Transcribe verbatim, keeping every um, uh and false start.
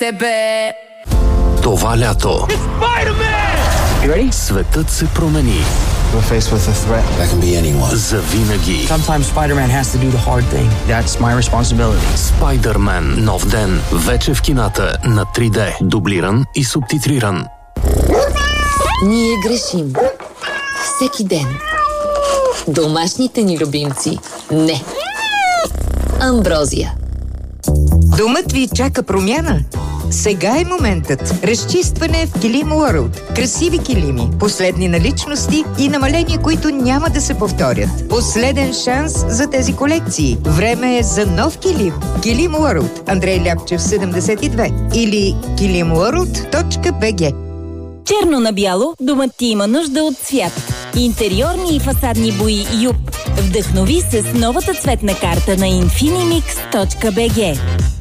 тебе. Това лято светът се промени. We're faced with a threat that can be anyone. Завинаги. Sometimes Spider-Man has to do the hard thing. That's my responsibility. Spider-Man нов ден. Вече в кината на три Д. Дублиран и субтитриран. Ние грешим. Всеки ден. Домашните ни любимци. Не. Амброзия. Домът ви чака промяна? Сега е моментът. Разчистване в Килим World. Красиви килими, последни наличности и намаления, които няма да се повторят. Последен шанс за тези колекции. Време е за нов килим. Килим World. Андрей Ляпчев, седемдесет и две. Или килим уорлд точка би джи. Черно на бяло, домът ти има нужда от цвят. Интериорни и фасадни бои Юп. Вдъхнови се с новата цветна карта на инфинимикс точка би джи.